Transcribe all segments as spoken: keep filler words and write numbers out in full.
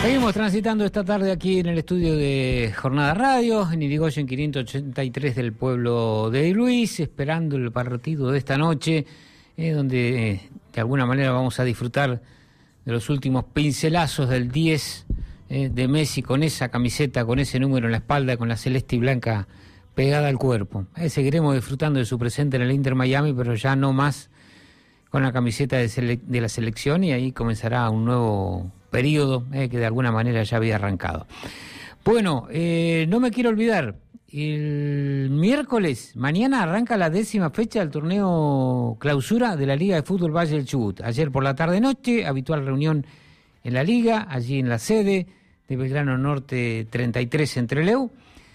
Seguimos transitando esta tarde aquí en el estudio de Jornada Radio, en Irigoyen quinientos ochenta y tres del pueblo de Luis, esperando el partido de esta noche, eh, donde eh, de alguna manera vamos a disfrutar de los últimos pincelazos del diez eh, de Messi con esa camiseta, con ese número en la espalda, con la celeste y blanca pegada al cuerpo. Eh, seguiremos disfrutando de su presente en el Inter Miami, pero ya no más con la camiseta de, sele- de la selección, y ahí comenzará un nuevo periodo eh, que de alguna manera ya había arrancado. Bueno, eh, no me quiero olvidar, el miércoles, mañana arranca la décima fecha del torneo clausura de la Liga de Fútbol Valle del Chubut. Ayer por la tarde-noche, habitual reunión en la Liga, allí en la sede de Belgrano Norte treinta y tres en Trelew,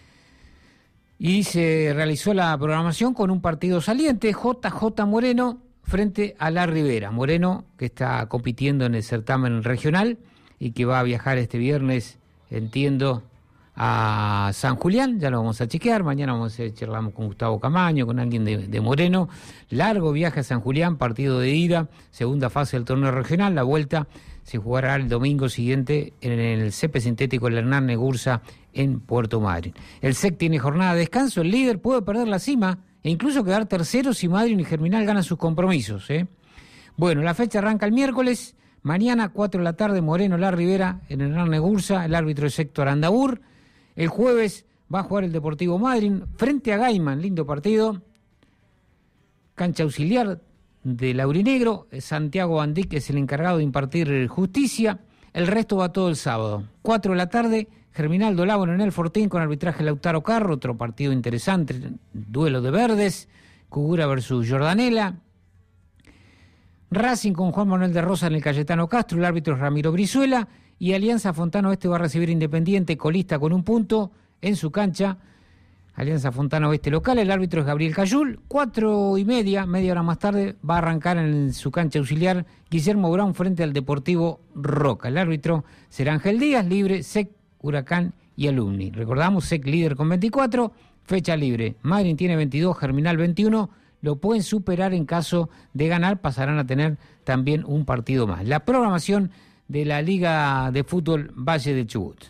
y se realizó la programación con un partido saliente, J J Moreno frente a La Ribera. Moreno, que está compitiendo en el certamen regional y que va a viajar este viernes, entiendo, a San Julián, ya lo vamos a chequear, mañana vamos a charlar con Gustavo Camaño, con alguien de, de Moreno. Largo viaje a San Julián, partido de ida, segunda fase del torneo regional, la vuelta se jugará el domingo siguiente en el césped sintético del Hernán Negurza en Puerto Madryn. El S E C tiene jornada de descanso, el líder puede perder la cima e incluso quedar tercero si Madryn y Germinal ganan sus compromisos, ¿eh? Bueno, la fecha arranca el miércoles, mañana cuatro de la tarde, Moreno La Ribera en el Hernán Negurza, el árbitro es Héctor Andaur. El jueves va a jugar el Deportivo Madryn frente a Gaiman, lindo partido, cancha auxiliar de Laurinegro, Santiago Andic es el encargado de impartir justicia, el resto va todo el sábado. cuatro de la tarde, Germinal Dolabo en el Fortín con arbitraje Lautaro Carro, otro partido interesante, duelo de verdes, Cugura versus Jordanela. Racing con Juan Manuel de Rosa en el Cayetano Castro, el árbitro es Ramiro Brizuela, y Alianza Fontana Oeste va a recibir Independiente, colista con un punto en su cancha. Alianza Fontana Oeste local, el árbitro es Gabriel Cayul. Cuatro y media, media hora más tarde, va a arrancar en su cancha auxiliar Guillermo Brown frente al Deportivo Roca. El árbitro será Ángel Díaz, libre, S E C, Huracán y Alumni. Recordamos, S E C líder con veinticuatro, fecha libre. Madryn tiene veintidós, Germinal veintiuno. Lo pueden superar en caso de ganar, pasarán a tener también un partido más. La programación de la Liga de Fútbol Valle del Chubut.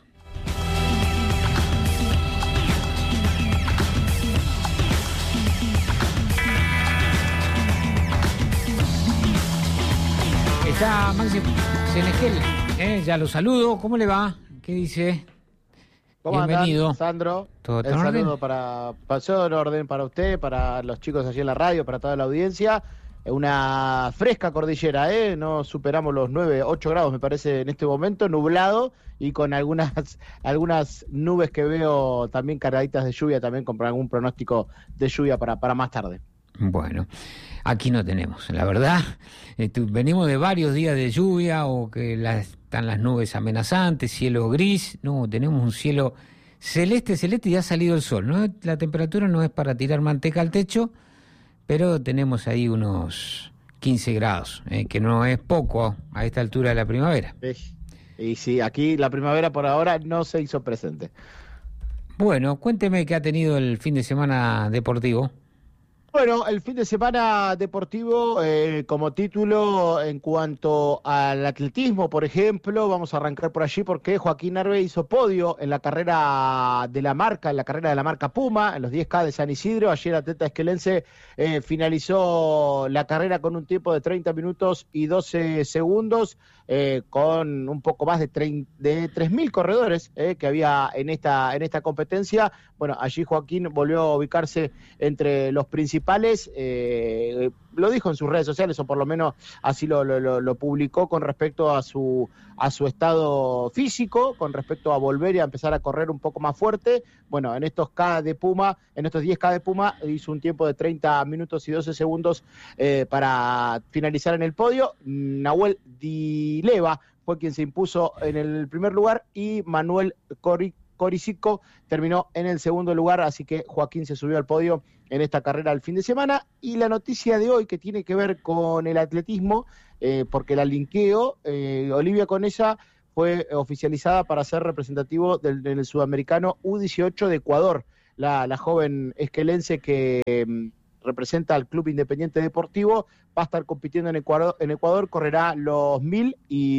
Está Maxi Senegel, eh, ya lo saludo. ¿Cómo le va? ¿Qué dice? ¿Cómo Bienvenido. andan, Sandro? ¿Todo El en orden? saludo para, pasó en orden para usted, para los chicos allí en la radio, para toda la audiencia. Una fresca cordillera, ¿eh? No superamos los nueve, ocho grados, me parece, en este momento, nublado y con algunas algunas nubes que veo también cargaditas de lluvia, también con algún pronóstico de lluvia para, para más tarde. Bueno, aquí no tenemos, la verdad. Eh, tu, venimos de varios días de lluvia o que la, están las nubes amenazantes, cielo gris. No, tenemos un cielo celeste, celeste y ha salido el sol, ¿no? La temperatura no es para tirar manteca al techo, pero tenemos ahí unos quince grados, eh, que no es poco a esta altura de la primavera. Y sí, aquí la primavera por ahora no se hizo presente. Bueno, cuénteme qué ha tenido el fin de semana deportivo. Bueno, el fin de semana deportivo, eh, como título, en cuanto al atletismo, por ejemplo, vamos a arrancar por allí porque Joaquín Arbe hizo podio en la carrera de la marca, en la carrera de la marca Puma, en los diez K de San Isidro. Ayer el atleta esquelense eh, finalizó la carrera con un tiempo de treinta minutos y doce segundos, eh, con un poco más de, de tres mil corredores eh, que había en esta, en esta competencia. Bueno, allí Joaquín volvió a ubicarse entre los principales, eh, lo dijo en sus redes sociales, o por lo menos así lo, lo, lo publicó con respecto a su, a su estado físico, con respecto a volver y a empezar a correr un poco más fuerte. Bueno, en estos K de Puma, en estos diez K de Puma, hizo un tiempo de treinta minutos y doce segundos eh, para finalizar en el podio. Nahuel Dileva fue quien se impuso en el primer lugar y Manuel Coric Coricico terminó en el segundo lugar, así que Joaquín se subió al podio en esta carrera el fin de semana. Y la noticia de hoy, que tiene que ver con el atletismo, eh, porque la linkeo, eh, Olivia Conesa fue oficializada para ser representativo del, del sudamericano U dieciocho de Ecuador, la, la joven esquelense que, representa al Club Independiente Deportivo, va a estar compitiendo en Ecuador, en Ecuador, correrá los mil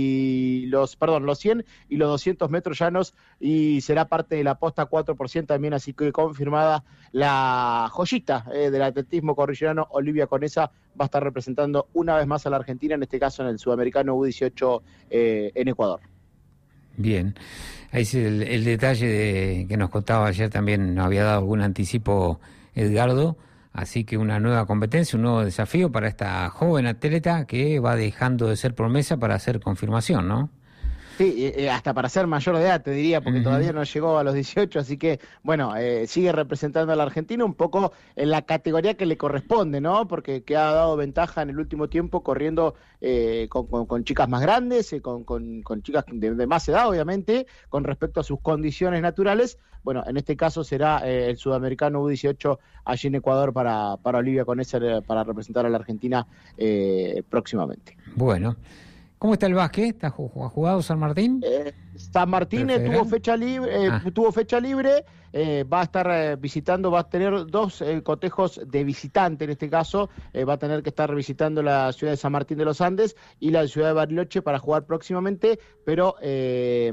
y los, perdón, los cien y los doscientos metros llanos y será parte de la posta cuatro por ciento también, así que confirmada la joyita eh, del atletismo cordillerano, Olivia Conesa, va a estar representando una vez más a la Argentina, en este caso en el Sudamericano U dieciocho eh, en Ecuador. Bien, ahí es el, el detalle de, que nos contaba ayer también, nos había dado algún anticipo Edgardo. Así que una nueva competencia, un nuevo desafío para esta joven atleta que va dejando de ser promesa para hacer confirmación, ¿no? Sí, eh, hasta para ser mayor de edad, te diría, porque uh-huh. todavía no llegó a los dieciocho, así que, bueno, eh, sigue representando a la Argentina un poco en la categoría que le corresponde, ¿no? Porque que ha dado ventaja en el último tiempo corriendo eh, con, con, con chicas más grandes, eh, con, con, con chicas de, de más edad, obviamente, con respecto a sus condiciones naturales. Bueno, en este caso será eh, el Sudamericano U dieciocho allí en Ecuador para, para Olivia Conesa, para representar a la Argentina eh, próximamente. Bueno. ¿Cómo está el básquet? ¿Está jugado San Martín? Eh, San Martín eh, tuvo fecha libre, eh, ah. tuvo fecha libre, eh, va a estar eh, visitando, va a tener dos eh, cotejos de visitante en este caso, eh, va a tener que estar visitando la ciudad de San Martín de los Andes y la ciudad de Bariloche para jugar próximamente, pero eh,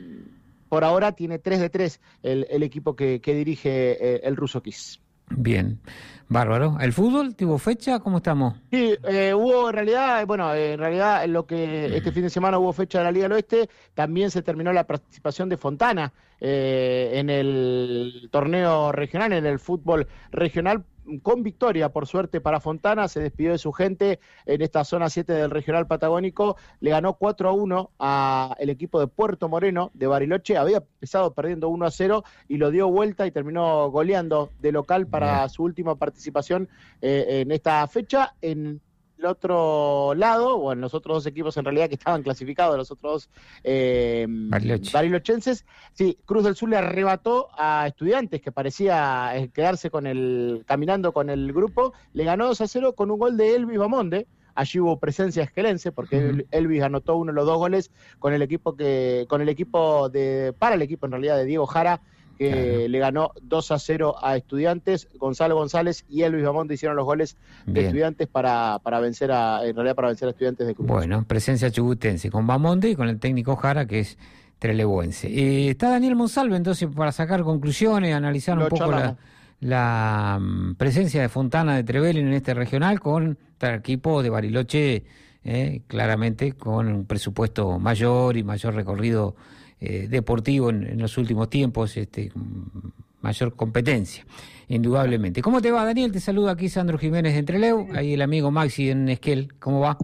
por ahora tiene tres de tres el, el equipo que, que dirige eh, el Russo Kiss. Bien, bárbaro. ¿El fútbol tuvo fecha? ¿Cómo estamos? Sí, eh, hubo en realidad, bueno, eh, en realidad lo que este fin de semana hubo fecha de la Liga del Oeste, también se terminó la participación de Fontana eh, en el torneo regional, en el fútbol regional, con victoria, por suerte, para Fontana. Se despidió de su gente en esta zona siete del regional patagónico, le ganó cuatro a uno al equipo de Puerto Moreno de Bariloche, había empezado perdiendo uno a cero y lo dio vuelta y terminó goleando de local para Bien. su última participación eh, en esta fecha. En el otro lado, o en los otros dos equipos en realidad que estaban clasificados, los otros dos eh, Bariloche. barilochenses, sí, Cruz del Sur le arrebató a Estudiantes, que parecía quedarse con el, caminando con el grupo, le ganó dos a cero con un gol de Elvis Bamonde. Allí hubo presencia esquelense porque uh-huh. Elvis anotó uno de los dos goles con el equipo que, con el equipo de, para el equipo en realidad de Diego Jara, que claro. le ganó dos a cero a Estudiantes. Gonzalo González y Elvis Bamonte hicieron los goles de Bien. Estudiantes para, para vencer a, en realidad para vencer a Estudiantes de Cruz. Bueno, presencia chubutense con Bamonte y con el técnico Jara, que es trelebuense. Eh, está Daniel Monsalve, entonces, para sacar conclusiones, analizar Lo un poco la, la um, presencia de Fontana de Trevelin en este regional con el equipo de Bariloche, eh, claramente con un presupuesto mayor y mayor recorrido Eh, deportivo en, en los últimos tiempos, este, mayor competencia, indudablemente. ¿Cómo te va, Daniel? Te saluda aquí Sandro Jiménez de Entreleu, ahí el amigo Maxi en Esquel. ¿Cómo va?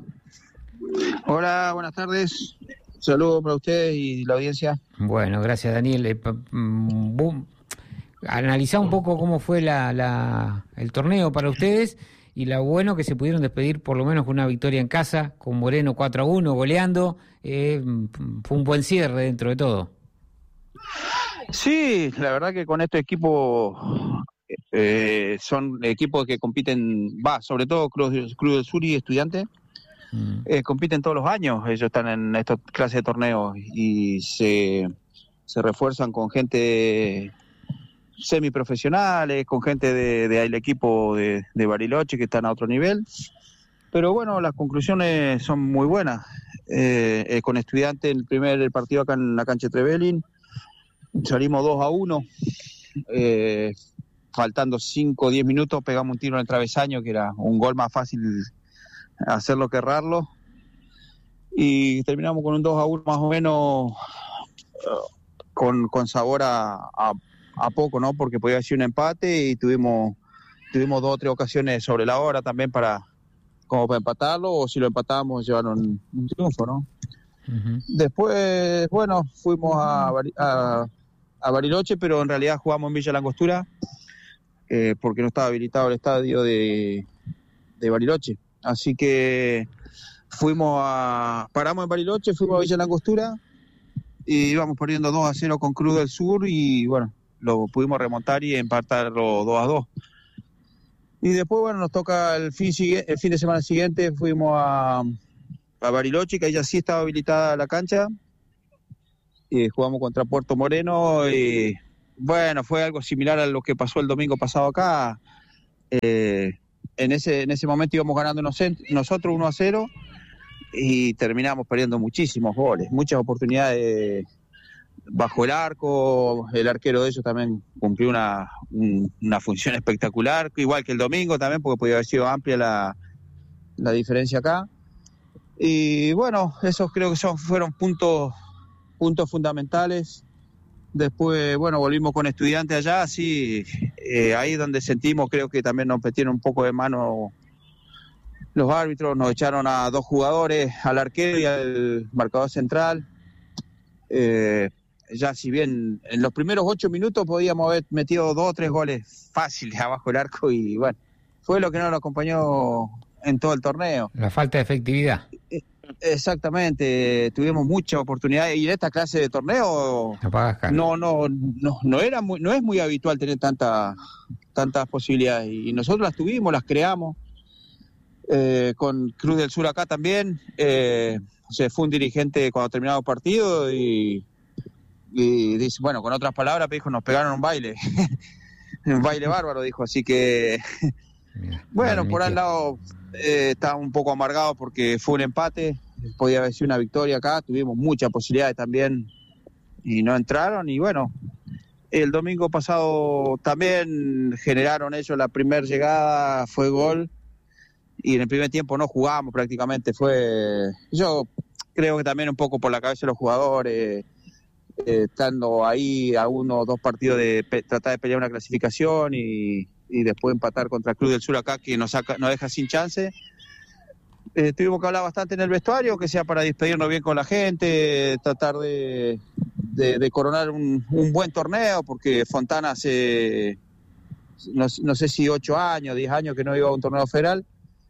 Hola, buenas tardes. Saludos para ustedes y la audiencia. Bueno, gracias, Daniel. Eh, boom. Analizá un poco cómo fue la, la, el torneo para ustedes y lo bueno que se pudieron despedir por lo menos con una victoria en casa, con Moreno cuatro a uno goleando. Eh, fue un buen cierre dentro de todo. Sí, la verdad que con este equipo eh, son equipos que compiten, va, sobre todo Cruz, Cruz del Sur y Estudiantes, mm. eh, compiten todos los años. Ellos están en esta clase de torneos y se, se refuerzan con gente semiprofesionales, con gente de, de, del equipo de, de Bariloche que están a otro nivel. Pero bueno, las conclusiones son muy buenas. Eh, eh, con Estudiantes, el primer el partido acá en la cancha de Trevelin, salimos dos a uno. Eh, faltando cinco o diez minutos, pegamos un tiro en el travesaño, que era un gol más fácil hacerlo que errarlo. Y terminamos con un dos a uno más o menos, uh, con, con sabor a, a, a poco, ¿no? Porque podía ser un empate y tuvimos, tuvimos dos o tres ocasiones sobre la hora también para como para empatarlo, o si lo empatamos llevaron un triunfo, ¿no? Uh-huh. Después, bueno, fuimos a, a, a Bariloche, pero en realidad jugamos en Villa Langostura, eh, porque no estaba habilitado el estadio de, de Bariloche. Así que fuimos a, paramos en Bariloche, fuimos a Villa Langostura, y íbamos perdiendo dos a cero con Cruz del Sur, y bueno, lo pudimos remontar y empatarlo dos a dos. Y después, bueno, nos toca el fin, el fin de semana siguiente, fuimos a, a Bariloche, que ya sí estaba habilitada la cancha, y jugamos contra Puerto Moreno, y bueno, fue algo similar a lo que pasó el domingo pasado acá. Eh, en ese en ese momento íbamos ganando nosotros uno a cero y terminamos perdiendo muchísimos goles, muchas oportunidades bajo el arco. El arquero de ellos también cumplió una, un, una función espectacular, igual que el domingo también, porque podía haber sido amplia la, la diferencia acá. Y bueno, esos creo que son fueron puntos puntos fundamentales. Después, bueno, volvimos con Estudiantes allá, así, eh, ahí donde sentimos, creo que también nos metieron un poco de mano los árbitros, nos echaron a dos jugadores, al arquero y al marcador central. Eh, ya si bien en los primeros ocho minutos podíamos haber metido dos o tres goles fáciles abajo del arco, y bueno, fue lo que no nos acompañó en todo el torneo. La falta de efectividad. Exactamente, tuvimos muchas oportunidades, y en esta clase de torneo no no no no era muy, no es muy habitual tener tanta, tantas posibilidades, y nosotros las tuvimos, las creamos. Eh, con Cruz del Sur acá también, eh, se fue un dirigente cuando terminamos el partido y, y dice, bueno, con otras palabras, dijo, nos pegaron un baile, un baile bárbaro, dijo, así que mira, bueno, por al lado eh, estaba un poco amargado porque fue un empate, podía haber sido una victoria acá, tuvimos muchas posibilidades también y no entraron, y bueno, el domingo pasado también generaron ellos la primera llegada, fue gol, y en el primer tiempo no jugábamos prácticamente. Fue, yo creo que también un poco por la cabeza de los jugadores, eh, estando ahí a uno o dos partidos de pe- tratar de pelear una clasificación y, y después empatar contra el Cruz del Sur acá, que nos, saca, nos deja sin chance. Eh, tuvimos que hablar bastante en el vestuario, que sea para despedirnos bien con la gente, tratar de, de, de coronar un, un buen torneo, porque Fontana hace, no, no sé si ocho años, diez años que no iba a un torneo federal.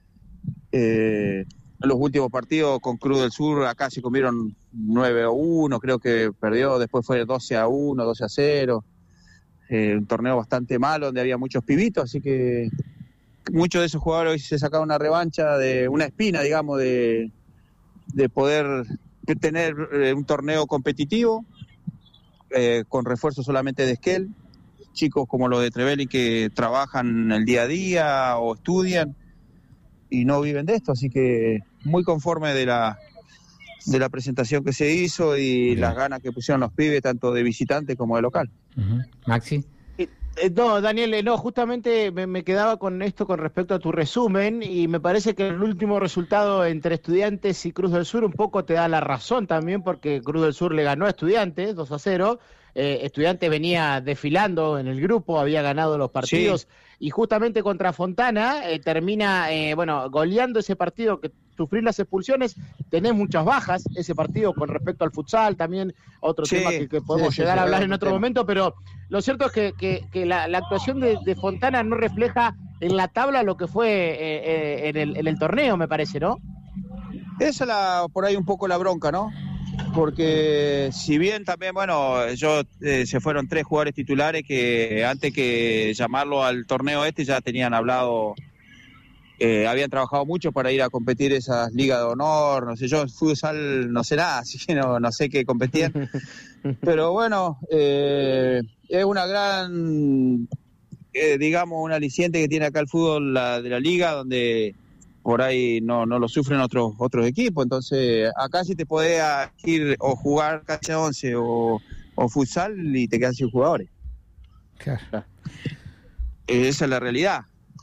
Eh, los últimos partidos con Cruz del Sur acá se comieron nueve a uno, creo que perdió, después fue doce a uno, doce a cero, eh, un torneo bastante malo donde había muchos pibitos, así que muchos de esos jugadores hoy se sacaron una revancha, de una espina, digamos, de, de poder tener eh, un torneo competitivo, eh, con refuerzo solamente de Esquel, chicos como los de Trevelin que trabajan el día a día o estudian y no viven de esto, así que muy conforme de la de la presentación que se hizo y bien, las ganas que pusieron los pibes, tanto de visitante como de local. Uh-huh. Maxi. Eh, eh, no, Daniel, eh, no, justamente me, me quedaba con esto con respecto a tu resumen, y me parece que el último resultado entre Estudiantes y Cruz del Sur un poco te da la razón también, porque Cruz del Sur le ganó a Estudiantes dos a cero, eh, Estudiantes venía desfilando en el grupo, había ganado los partidos, sí. Y justamente contra Fontana eh, termina, eh, bueno, goleando ese partido, que sufrir las expulsiones, tenés muchas bajas, ese partido con respecto al futsal, también otro sí, tema que, que podemos sí, llegar sí, a hablar en otro tema. momento, pero lo cierto es que, que, que la, la actuación de, de Fontana no refleja en la tabla lo que fue eh, eh, en, el, en el torneo, me parece, ¿no? Esa es la, por ahí un poco la bronca, ¿no? Porque si bien también, bueno, yo eh, se fueron tres jugadores titulares que antes que llamarlo al torneo este ya tenían hablado, eh, habían trabajado mucho para ir a competir esas ligas de honor, no sé, yo futsal no sé nada, así que no, no sé qué competían, pero bueno, eh, es una gran, eh, digamos, un aliciente que tiene acá el fútbol la, de la liga, donde por ahí no, no lo sufren otros otros equipos, entonces acá sí te podés ir o jugar cancha once o, o futsal y te quedan sin jugadores. Claro. Esa es la realidad.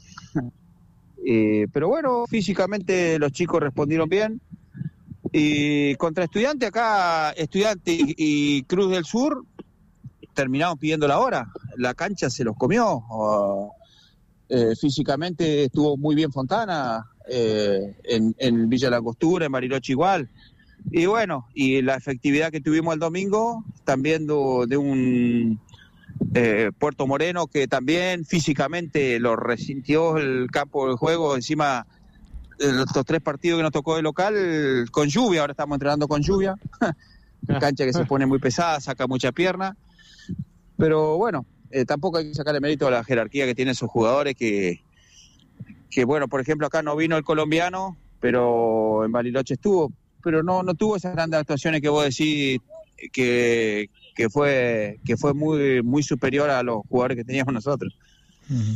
Eh, pero bueno, físicamente los chicos respondieron bien. Y contra Estudiante acá, Estudiante y, y Cruz del Sur terminaron pidiendo la hora. La cancha se los comió. O, eh, físicamente estuvo muy bien Fontana. Eh, en, en Villa La Costura, en Bariloche igual, y bueno, y la efectividad que tuvimos el domingo también de, de un eh, Puerto Moreno que también físicamente lo resintió el campo de juego, encima de estos tres partidos que nos tocó de local con lluvia, ahora estamos entrenando con lluvia, cancha que se pone muy pesada, saca mucha pierna, pero bueno, eh, tampoco hay que sacarle mérito a la jerarquía que tienen esos jugadores que que bueno, por ejemplo, acá no vino el colombiano, pero en Bariloche estuvo, pero no no tuvo esas grandes actuaciones que vos decís que, que fue que fue muy muy superior a los jugadores que teníamos nosotros. Uh-huh.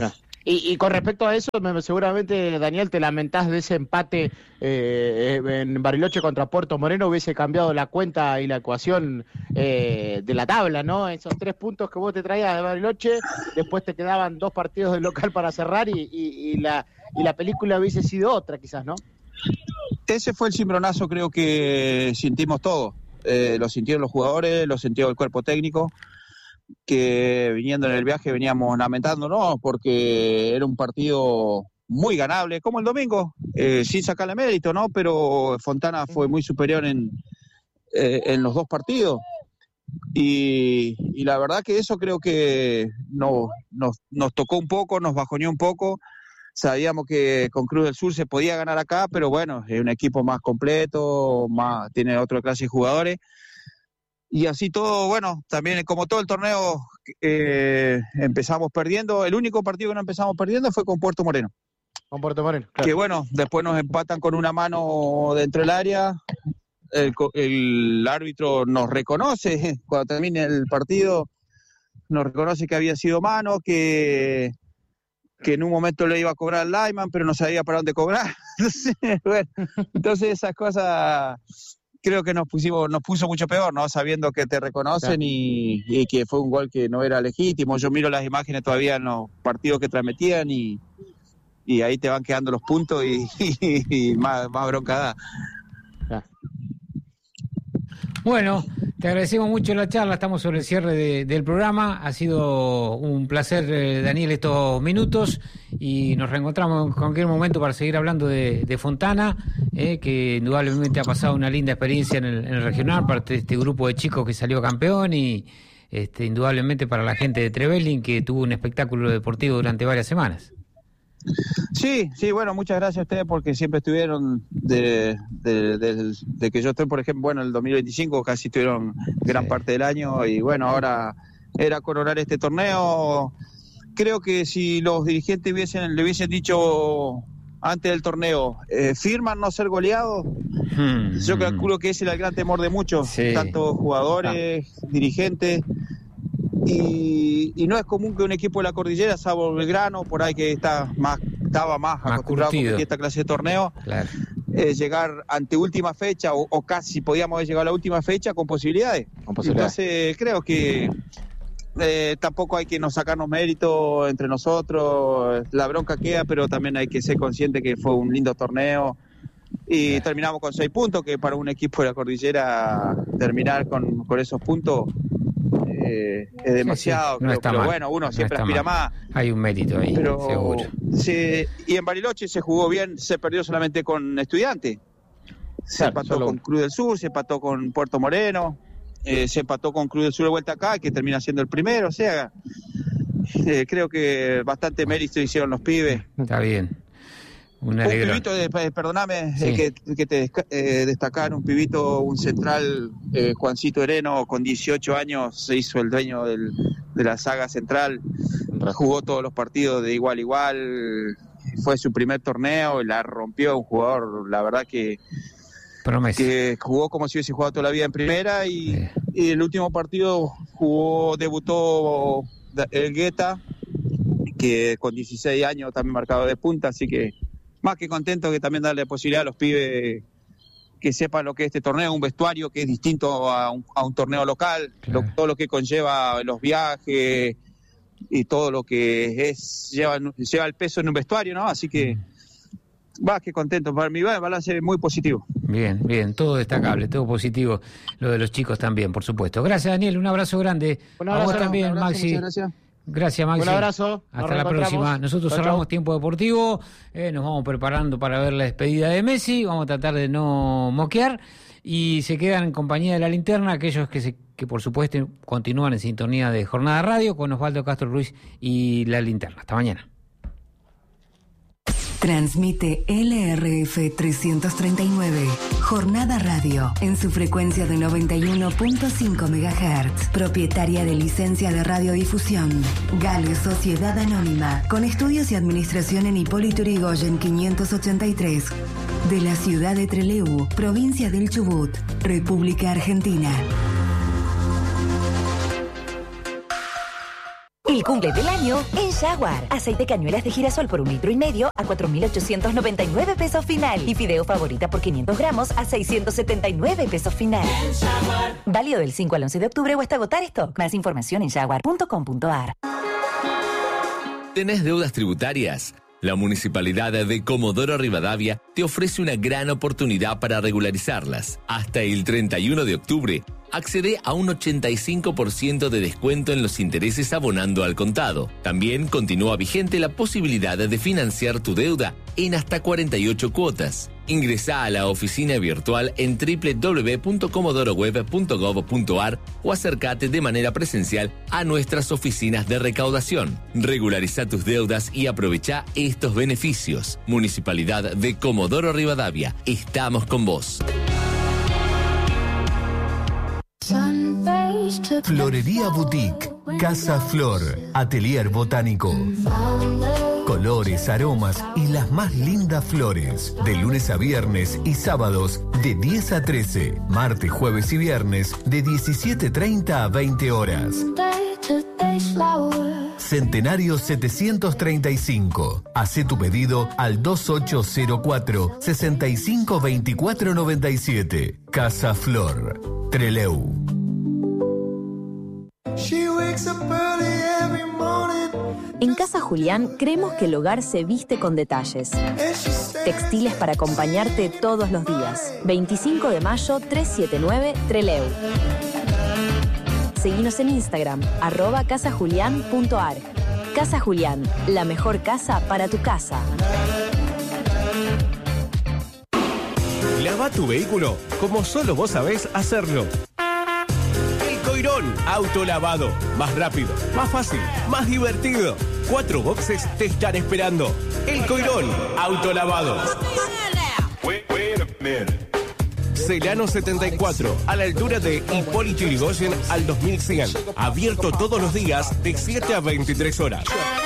Y, y con respecto a eso, me, seguramente, Daniel, te lamentás de ese empate eh, en Bariloche contra Puerto Moreno, hubiese cambiado la cuenta y la ecuación eh, de la tabla, ¿no? Esos tres puntos que vos te traías de Bariloche, después te quedaban dos partidos de local para cerrar y, y, y, la, y la película hubiese sido otra, quizás, ¿no? Ese fue el cimbronazo, creo que sentimos todos. Eh, lo sintieron los jugadores, lo sintió el cuerpo técnico, que viniendo en el viaje veníamos lamentándonos porque era un partido muy ganable, como el domingo, eh, sin sacarle mérito, ¿no? Pero Fontana fue muy superior en, eh, en los dos partidos. Y, y la verdad que eso creo que no, nos, nos tocó un poco, nos bajoneó un poco. Sabíamos que con Cruz del Sur se podía ganar acá, pero bueno, es un equipo más completo, más, tiene otra clase de jugadores. Y así todo, bueno, también como todo el torneo eh, empezamos perdiendo. El único partido que no empezamos perdiendo fue con Puerto Moreno. Con Puerto Moreno, claro. Que bueno, después nos empatan con una mano dentro del área. El, el árbitro nos reconoce, cuando termine el partido, nos reconoce que había sido mano, que, que en un momento le iba a cobrar al lineman, pero no sabía para dónde cobrar. Entonces, bueno, entonces esas cosas... creo que nos pusimos, nos puso mucho peor, ¿no? Sabiendo que te reconocen y, y que fue un gol que no era legítimo. Yo miro las imágenes todavía en los partidos que transmitían y, y ahí te van quedando los puntos y, y, y más, más broncada. Bueno, te agradecemos mucho la charla, estamos sobre el cierre de, del programa, ha sido un placer, eh, Daniel, estos minutos y nos reencontramos en cualquier momento para seguir hablando de, de Fontana, eh, que indudablemente ha pasado una linda experiencia en el, en el regional, parte de este grupo de chicos que salió campeón y este, indudablemente para la gente de Trevelin que tuvo un espectáculo deportivo durante varias semanas. Sí, sí, bueno, muchas gracias a ustedes porque siempre estuvieron de, de, de, de que yo estoy, por ejemplo, bueno, el dos mil veinticinco casi estuvieron gran sí. parte del año y bueno, ahora era coronar este torneo. Creo que si los dirigentes hubiesen, le hubiesen dicho antes del torneo, eh, firman no ser goleados, hmm. yo calculo que ese era el gran temor de muchos, sí. tanto jugadores, ah. dirigentes. Y, y no es común que un equipo de la cordillera, salvo Belgrano, por ahí que está más, estaba más, más acostumbrado curtido. a competir esta clase de torneo, claro. eh, llegar ante última fecha o, o casi podíamos haber llegado a la última fecha con posibilidades. Con posibilidades. Entonces creo que eh, tampoco hay que nos sacarnos mérito entre nosotros, la bronca queda, pero también hay que ser consciente que fue un lindo torneo. Y yeah. terminamos con seis puntos, que para un equipo de la cordillera terminar con, con esos puntos Eh, es demasiado, sí, sí. No creo, pero mal. Bueno, uno no siempre aspira mal. más. Hay un mérito ahí, pero, seguro. Se, y en Bariloche se jugó bien, se perdió solamente con Estudiantes. Se claro, empató solo... con Cruz del Sur, se empató con Puerto Moreno, eh, se empató con Cruz del Sur de vuelta acá, que termina siendo el primero. O sea, eh, creo que bastante mérito hicieron los pibes. Está bien. Un pibito, de, perdóname, sí. eh, que, que te eh, destacar, un pibito, un central, eh, Juancito Hereno, con dieciocho años, se hizo el dueño del, de la saga central, jugó todos los partidos de igual a igual, fue su primer torneo, la rompió, un jugador, la verdad que, que jugó como si hubiese jugado toda la vida en primera y, sí. y el último partido jugó, debutó el Guetta, que con dieciséis años también marcado de punta, así que más que contento que también darle posibilidad a los pibes que sepan lo que es este torneo, un vestuario que es distinto a un, a un torneo local, claro. lo, todo lo que conlleva los viajes y todo lo que es lleva, lleva el peso en un vestuario, ¿no? Así que más que contento, para mi balance es muy positivo. Bien, bien, todo destacable, todo positivo, lo de los chicos también, por supuesto. Gracias, Daniel, un abrazo grande. Un abrazo, a vos también, un abrazo, Maxi. Muchas gracias. Gracias, Maxi. Un abrazo. Hasta la próxima. Nosotros chau, cerramos chau. Tiempo Deportivo. Eh, nos vamos preparando para ver la despedida de Messi. Vamos a tratar de no moquear. Y se quedan en compañía de La Linterna aquellos que, se, que por supuesto, continúan en sintonía de Jornada Radio con Osvaldo Castro Ruiz y La Linterna. Hasta mañana. Transmite L R F trescientos treinta y nueve, Jornada Radio, en su frecuencia de noventa y uno punto cinco megahertz, propietaria de licencia de radiodifusión. Gale Sociedad Anónima, con estudios y administración en Hipólito Yrigoyen quinientos ochenta y tres, de la ciudad de Trelew, provincia del Chubut, República Argentina. El cumple del año en Jaguar. Aceite cañuelas de girasol por un litro y medio a cuatro mil ochocientos noventa y nueve pesos final. Y fideo favorita por quinientos gramos a seiscientos setenta y nueve pesos final. Válido del cinco al once de octubre o hasta agotar stock. Más información en jaguar punto com punto a r. ¿Tenés deudas tributarias? La Municipalidad de Comodoro Rivadavia te ofrece una gran oportunidad para regularizarlas. Hasta el treinta y uno de octubre, accede a un ochenta y cinco por ciento de descuento en los intereses abonando al contado. También continúa vigente la posibilidad de financiar tu deuda en hasta cuarenta y ocho cuotas. Ingresá a la oficina virtual en doble u doble u doble u punto comodoro web punto gov punto a r o acércate de manera presencial a nuestras oficinas de recaudación. Regulariza tus deudas y aprovecha estos beneficios. Municipalidad de Comodoro Rivadavia. Estamos con vos. Florería Boutique, Casa Flor, Atelier Botánico. Colores, aromas y las más lindas flores. De lunes a viernes y sábados de diez a trece. Martes, jueves y viernes de diecisiete treinta a veinte horas. Centenario setecientos treinta y cinco. Hacé tu pedido al dos ocho cero cuatro, seis cinco dos cuatro nueve siete. Casa Flor, Trelew. En Casa Julián creemos que el hogar se viste con detalles. Textiles para acompañarte todos los días. veinticinco de mayo trescientos setenta y nueve, Trelew. Seguinos en Instagram, arroba casajulián punto a r. Casa Julián, la mejor casa para tu casa. Lava tu vehículo como solo vos sabés hacerlo. Coirón Autolavado. Más rápido, más fácil, más divertido. Cuatro boxes te están esperando. El Coirón Autolavado. Celano setenta y cuatro, a la altura de Hipólito Yrigoyen al dos mil cien. Abierto todos los días de siete a veintitrés horas.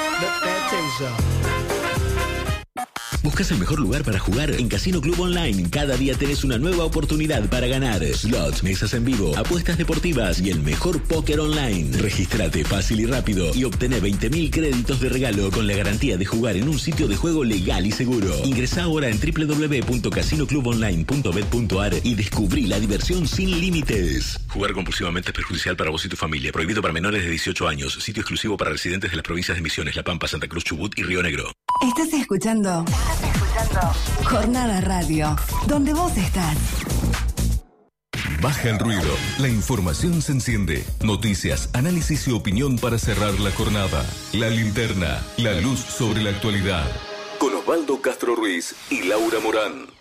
¿Buscas el mejor lugar para jugar? En Casino Club Online, cada día tenés una nueva oportunidad para ganar. Slots, mesas en vivo, apuestas deportivas y el mejor póker online. Regístrate fácil y rápido y obtené veinte mil créditos de regalo con la garantía de jugar en un sitio de juego legal y seguro. Ingresá ahora en doble u doble u doble u punto casino club online punto bet punto a r y descubrí la diversión sin límites. Jugar compulsivamente es perjudicial para vos y tu familia. Prohibido para menores de dieciocho años. Sitio exclusivo para residentes de las provincias de Misiones, La Pampa, Santa Cruz, Chubut y Río Negro. Estás escuchando. Estás escuchando. Jornada Radio, donde vos estás. Baja el ruido, la información se enciende. Noticias, análisis y opinión para cerrar la jornada. La linterna, la luz sobre la actualidad. Con Osvaldo Castro Ruiz y Laura Morán.